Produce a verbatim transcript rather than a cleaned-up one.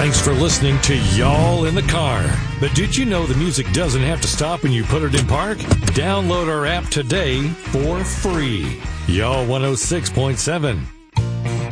Thanks for listening to Y'all in the Car. But did you know the music doesn't have to stop when you put it in park? Download our app today for free. Y'all one oh six point seven.